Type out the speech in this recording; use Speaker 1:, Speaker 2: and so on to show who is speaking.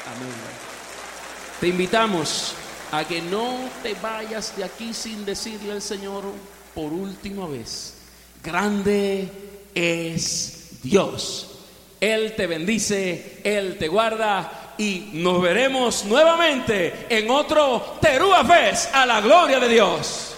Speaker 1: Amén. Te invitamos a que no te vayas de aquí sin decirle al Señor por última vez: grande es Dios. Él te bendice, Él te guarda y nos veremos nuevamente en otro Terúa Fest a la gloria de Dios.